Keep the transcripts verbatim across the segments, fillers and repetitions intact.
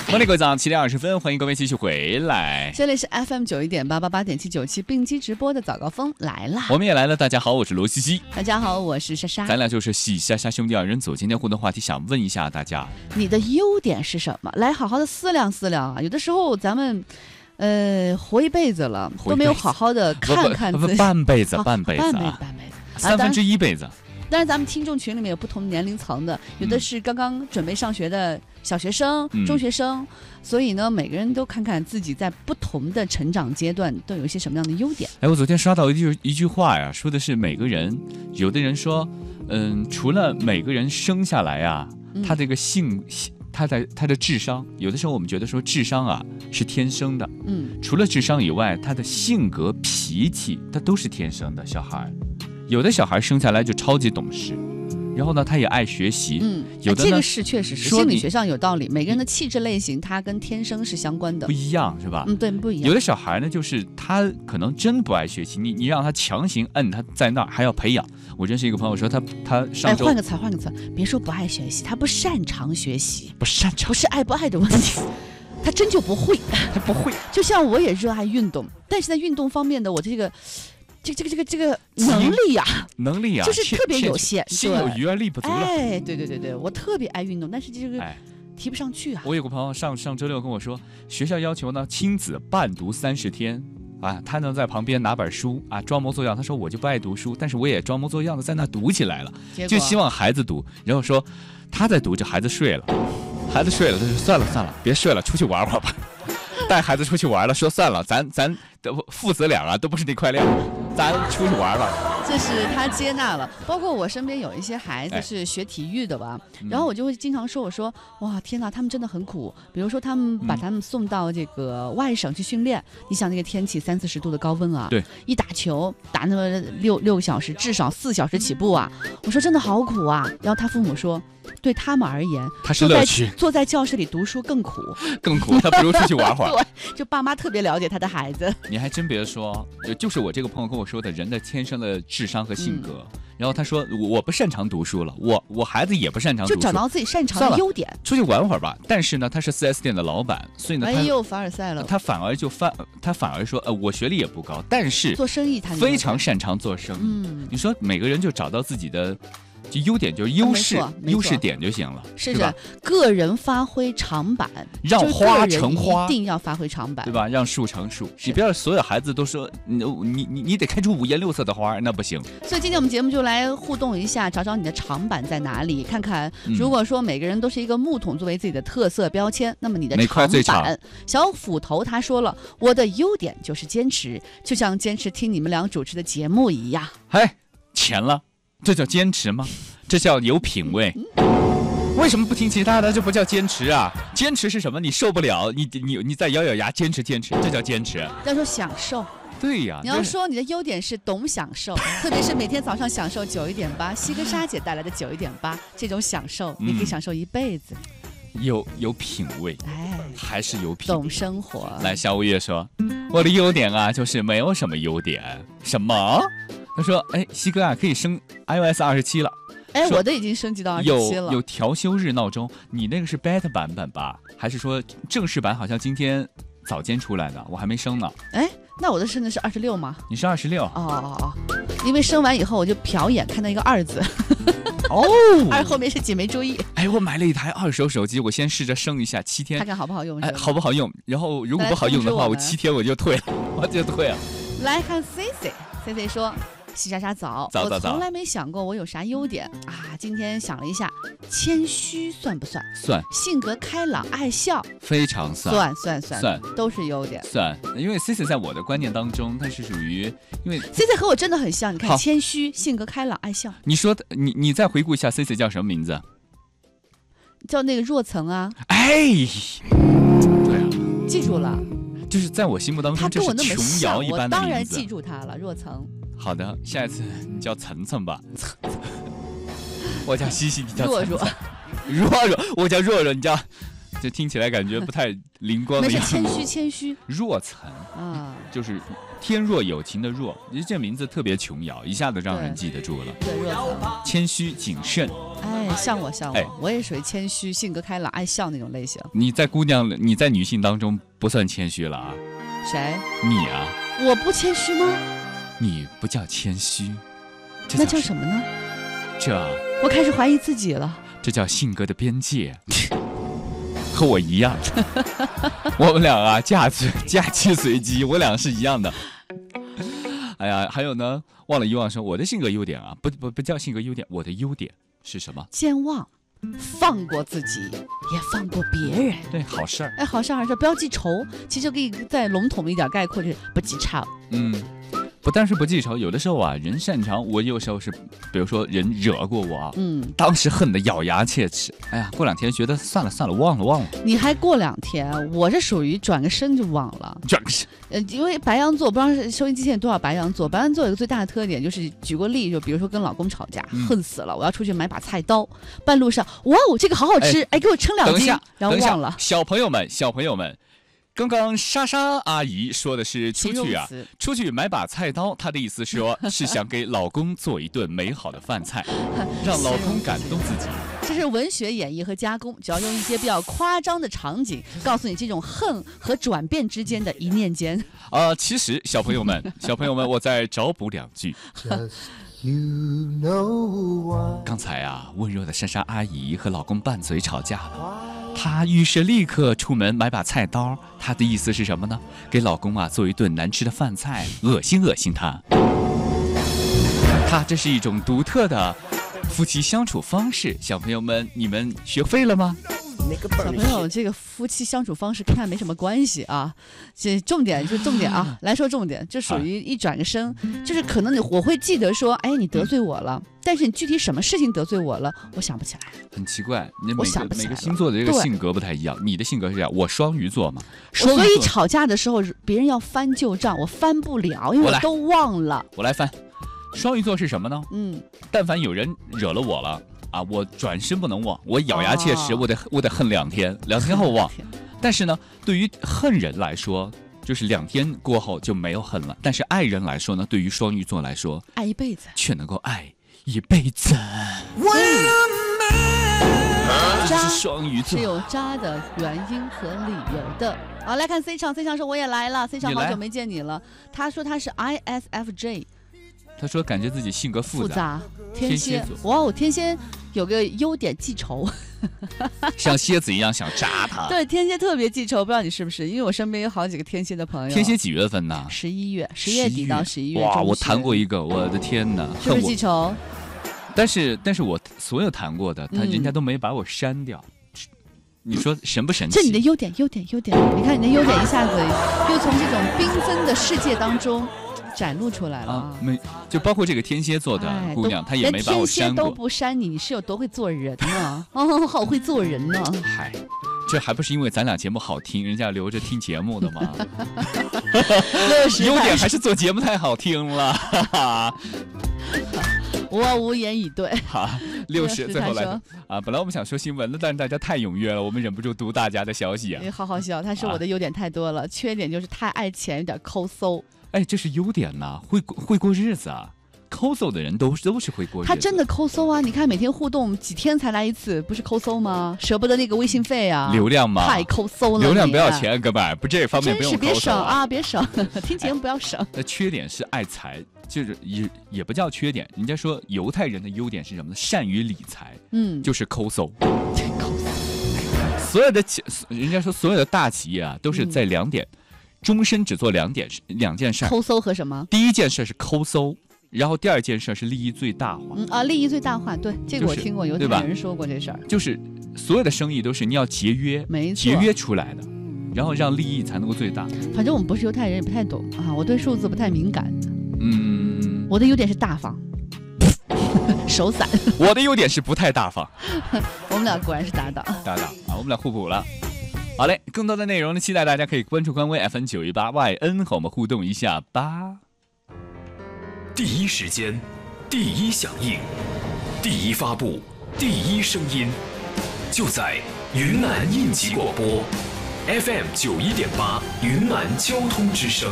欢迎各位早上七点二十分，欢迎各位继续回来。 这里是 F M 九一点八八八点七九七并机直播的早高峰来了， 我们也来了。大家好，我是罗西西。 大家好，我是莎莎。 咱俩就是喜莎莎兄弟二人组。今天互动话题想问一下大家， 你的优点是什么？来好好的思量思量啊！有的时候咱们。呃，活一辈子了，都没有好好的看看自己。 半辈子，半辈子， 半辈子，半辈子， 三分之一辈子。 当然，咱们听众群里面有不同年龄层的，有的是刚刚准备上学的小学生、嗯、中学生，所以呢，每个人都看看自己在不同的成长阶段都有一些什么样的优点。 哎，我昨天刷到一句一句话呀，说的是每个人，有的人说，嗯，除了每个人生下来啊，嗯、他这个性。他的他的智商，有的时候我们觉得说智商啊是天生的，嗯，除了智商以外，他的性格、脾气，他都是天生的。小孩，有的小孩生下来就超级懂事，然后呢，他也爱学习，嗯，有的呢、 这个是确实是心理学上有道理，每个人的气质类型，它跟天生是相关的， 不一样是吧？ 嗯，对，不一样。 有的小孩呢，就是他可能真不爱学习，你你让他强行摁他在那儿，还要培养。我认识一个朋友说他他上周， 哎，换个词，换个词，别说不爱学习，他不擅长学习， 不擅长， 不是爱不爱的问题，他真就不会， 他不会。 就像我也热爱运动，但是在运动方面的我这个。这个这个这个这个能力呀、啊， 能力啊， 就是特别有限， 心有余而力不足了。 哎，对对对对，我特别爱运动，但是这个提不上去啊。 我有个朋友上上周六跟我说，学校要求呢亲子伴读三十天啊，他能在旁边拿本书啊装模作样。他说我就不爱读书，但是我也装模作样的在那读起来了，就希望孩子读。然后说他在读，这孩子睡了，孩子睡了，他说算了算了，别睡了，出去玩玩吧。带孩子出去玩了，说算了，咱咱父子俩啊都不是那块料，咱出去玩了。 这是他接纳了。包括我身边有一些孩子是学体育的吧，哎、然后我就会经常说，我说哇天哪，他们真的很苦。比如说他们把他们送到这个外省去训练，嗯、你想那个天气三四十度的高温啊， 对， 一打球打那么六六个小时，至少四小时起步啊。我说真的好苦啊。然后他父母说。对他们而言， 他是乐趣。 坐在教室里读书更苦， 更苦。他不如出去玩会儿。 对，就爸妈特别了解他的孩子。 你还真别说，就是我这个朋友跟我说的，人的天生的智商和性格。嗯、然后他说，我不擅长读书了，我我孩子也不擅长读书， 就找到自己擅长的优点， 出去玩会儿吧。但是呢，他是 四 S 店的老板，所以呢， 哎呦，凡尔赛了。 他反而就反，他反而说，呃，我学历也不高，但是做生意他非常擅长做生意。嗯，你说每个人就找到自己的。就优点就是优势，优势点就行了， 是的，个人发挥长板， 让花成花， 一定要发挥长板， 对吧？让树成树，你不要所有孩子都说你你你你得开出五颜六色的花，那不行。 所以今天我们节目就来互动一下，找找你的长板在哪里，看看如果说每个人都是一个木桶作为自己的特色标签，那么你的长板， 哪块最长？ 小斧头他说了，我的优点就是坚持，就像坚持听你们俩主持的节目一样。 嘿，钱了。这叫坚持吗？这叫有品位。为什么不听其他的？这不叫坚持啊！坚持是什么？你受不了，你你你再咬咬牙坚持坚持，这叫坚持。 要说享受。 对呀， 你要说你的优点是懂享受，特别是每天早上享受九一点八，西哥莎姐带来的九一点八，这种享受，你可以享受一辈子。 嗯、有有品味， 哎， 还是有品味， 懂生活。 来，小五月说，我的优点啊，就是没有什么优点。什么？他说：“哎，西哥啊，可以升 iOS 二十七了。 哎，我的已经升级到二十七了。 有有调休日闹钟，你那个是 beta 版本吧？还是说正式版？好像今天早间出来的，我还没升呢。 哎，那我的升的是二十六吗？ 你是二十六？ 哦哦哦，因为升完以后我就瞟眼看到一个二字。 哦， 二后面是几没注意。 哎，我买了一台二手手机，我先试着升一下，七天， 看看好不好用。 哎，好不好用？然后如果不好用的话，我, 我七天我就退了，我就退了。 来看 C C，C C 说。”西莎莎早， 早早我从来没想过我有啥优点啊！今天想了一下，谦虚算不算？ 算。 性格开朗爱笑， 非常算。 算算算算， 都是优点。 算，因为 C C 在我的观念当中，它是属于，因为 C C 和我真的很像。你看，谦虚，性格开朗爱笑。 你说的，你你再回顾一下 C C 叫什么名字？ 叫那个若曾啊。 哎，对啊， 记住了。 就是在我心目当中，这是琼瑶一般的名字。 我当然记住他了，若曾。 好的，下一次你叫层层吧。我叫西西，你叫若若。 若若，我叫若若，你叫这听起来感觉不太灵光的样子。 没事，谦虚谦虚。 若曾啊，就是天若有情的若，你这名字特别琼瑶，一下子让人记得住了。 对，若曾， 谦虚谨慎。 哎，像我像我、 哎， 我也属于谦虚、性格开朗、爱笑那种类型。 你在姑娘，你在女性当中不算谦虚了啊？ 谁？ 你啊？ 我不谦虚吗？ 你不叫谦虚， 那叫什么呢？ 这， 我开始怀疑自己了。 这叫性格的边界。和我一样，我们俩啊，假期假期随机，我俩是一样的。哎呀，还有呢，忘了遗忘说，我的性格优点啊，不不不叫性格优点，我的优点是什么？ 健忘，放过自己，也放过别人。 对，好事儿。 哎，好事儿好事儿，不要记仇。其实可以再笼统一点概括，就是不记仇。 嗯。不但是不记仇，有的时候啊，人擅长。我有时候是，比如说人惹过我，嗯，当时恨得咬牙切齿。哎呀，过两天觉得算了算了，忘了忘了。 你还过两天，我是属于转个身就忘了。 转个身， 呃，因为白羊座，不知道是收音机前有多少白羊座。白羊座有个最大的特点就是，举个例，就比如说跟老公吵架，嗯、恨死了，我要出去买把菜刀，半路上，哇哦，这个好好吃，哎，哎给我称两斤，然后忘了。 小朋友们，小朋友们。刚刚莎莎阿姨说的是出去啊，出去买把菜刀，她的意思是说是想给老公做一顿美好的饭菜，让老公感动自己。 这是文学演绎和加工，只要用一些比较夸张的场景，告诉你这种恨和转变之间的一念间。 啊、呃，其实小朋友们，小朋友们，我再找补两句。You know 刚才啊，温柔的莎莎阿姨和老公拌嘴吵架了。她于是立刻出门买把菜刀，她的意思是什么呢？给老公啊做一顿难吃的饭菜，恶心恶心他。她这是一种独特的夫妻相处方式，小朋友们，你们学会了吗？ 小朋友，这个夫妻相处方式跟他没什么关系啊。这重点就是重点啊，来说重点，这属于一转个身，就是可能你我会记得说，哎，你得罪我了，但是你具体什么事情得罪我了，我想不起来。 很奇怪，你每个每我想不起来个星座的这个性格不太一样。你的性格是这样，我双鱼座嘛，双鱼座所以吵架的时候，别人要翻旧账，我翻不了，因为我都忘了。 我来翻。双鱼座是什么呢？ 嗯， 但凡有人惹了我了。啊，我转身不能忘，我咬牙切齿，哦、我得我得恨两天，两天后忘。但是呢，对于恨人来说，就是两天过后就没有恨了。但是爱人来说呢，对于双鱼座来说， 爱一辈子， 却能够爱一辈子。 渣是双鱼座是有渣的原因和理由的。好，来看 C 场 ，C 场说我也来了 ，C 场好久没见你了。他说他是 I S F J。 他说感觉自己性格复杂， 复杂天蝎，哇哦，天蝎有个优点记仇， 像蝎子一样想扎他。 对，天蝎特别记仇，不知道你是不是？因为我身边有好几个天蝎的朋友。 天蝎几月份呢？ 十一月，十月底到十一月。 哇，我谈过一个，我的天哪， 是不是记仇？ 但是，但是我所有谈过的，他人家都没把我删掉。嗯、你说神不神奇？ 这你的优点，优点，优点。你看你的优点一下子又从这种缤纷的世界当中展露出来了啊！ 没，就包括这个天蝎座的姑娘，哎、她也没把我删过。 连天蝎都不删你，你是有多会做人呢？哦，好会做人呢！ 嗨，这还不是因为咱俩节目好听，人家留着听节目的吗？优点还是做节目太好听了。 我无言以对。 好，六十最后来的啊！本来我们想说新闻的，但是大家太踊跃了，我们忍不住读大家的消息啊。 好好笑，他说我的优点太多了，啊、缺点就是太爱钱，有点抠搜。 哎，这是优点呐，会会过日子啊。抠搜的人都都是会过日子。 他真的抠搜啊！你看每天互动几天才来一次，不是抠搜吗？舍不得那个微信费啊， 流量吗？ 太抠搜了， 流量不要钱，哥们儿，不这方面不用抠搜、啊。 真是别省啊，别省，听节目不要省。 那缺点是爱财，就是也也不叫缺点。人家说犹太人的优点是什么呢？善于理财，嗯，就是抠搜。抠搜。所有的企，人家说所有的大企业啊，都是在两点。嗯，终身只做两点两件事， 抠搜和什么？ 第一件事是抠搜，然后第二件事是利益最大化。 嗯啊，利益最大化，对，这个我听过，有有人说过这事儿。 就是所有的生意都是你要节约， 没错， 节约出来的，然后让利益才能够最大。 反正我们不是犹太人，也不太懂啊，我对数字不太敏感。 嗯， 我的优点是大方，手散。 我的优点是不太大方。 我们俩果然是搭档， 搭档啊，我们俩互补了。好嘞，更多的内容呢，期待大家可以关注官微 F M 九一八 Y N 和我们互动一下吧。 第一时间，第一响应，第一发布，第一声音，就在云南应急广播 F M 九一点八，云南交通之声。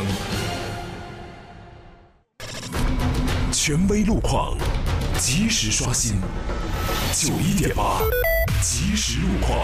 权威路况，及时刷新。九一点八，及时路况。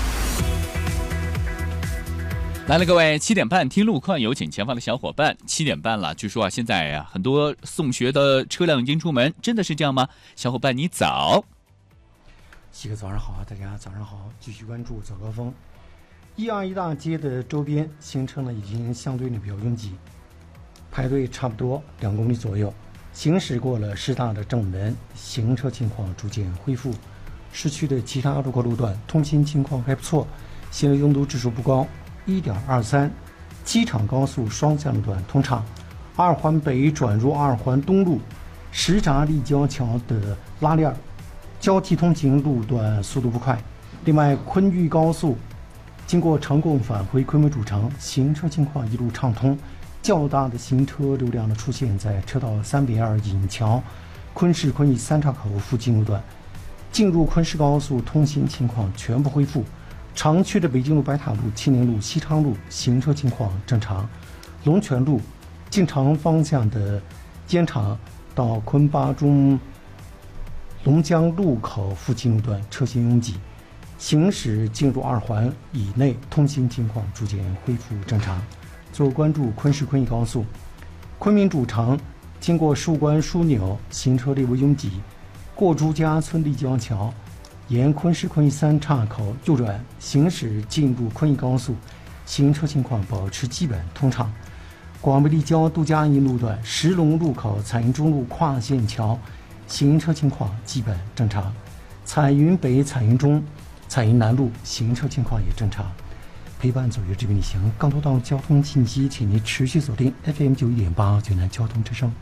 来了，各位，七点半听路况，有请前方的小伙伴。七点半了，据说啊，现在啊，很多送学的车辆已经出门，真的是这样吗？小伙伴，你早。 西哥早上好啊，大家早上好，继续关注早高峰。一二一大街的周边行车呢已经相对的比较拥挤，排队差不多两公里左右。行驶过了师大的正门，行车情况逐渐恢复。市区的其他路口路段通行情况还不错，行人拥堵指数不高。一点二三，机场高速双向路段通畅，二环北转入二环东路，什闸立交桥的拉链交替通行路段速度不快。另外，昆豫高速经过成贡返回昆明主城，行车情况一路畅通，较大的行车流量的出现在车道三北二引桥、昆市昆邑三岔口附近路段。进入昆市高速通行情况全部恢复。常去的北京路、白塔路、青年路、西昌路行车情况正常。龙泉路进城方向的监厂到昆巴中龙江路口附近路段车型拥挤，行驶进入二环以内通行情况逐渐恢复正常。最后关注昆市昆邑高速，昆明主城经过树关枢纽，行车略微拥挤，过朱家村立交桥，沿昆市昆邑三岔口右转行驶进入昆邑高速，行车情况保持基本通畅。广北立交杜家营路段石龙路口彩云中路跨线桥，行车情况基本正常。彩云北、彩云中、彩云南路行车情况也正常。陪伴左右这边旅行，更多道路交通信息，请您持续锁定 F M 九一点八云南交通之声。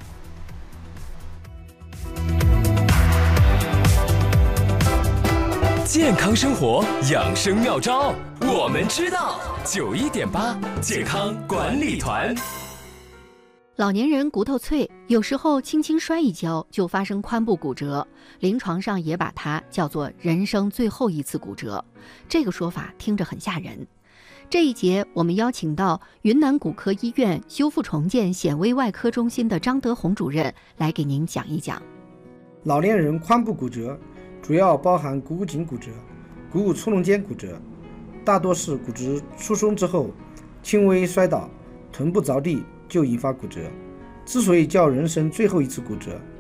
健康生活养生妙招，我们知道。九一点八健康管理团。 老年人骨头脆，有时候轻轻摔一跤就发生髋部骨折，临床上也把它叫做人生最后一次骨折。这个说法听着很吓人。这一节我们邀请到云南骨科医院修复重建显微外科中心的张德宏主任来给您讲一讲。 老年人髋部骨折主要包含股骨颈骨折、股骨粗隆间骨折，大多是骨质疏松之后轻微摔倒、臀部着地就引发骨折。之所以叫人生最后一次骨折，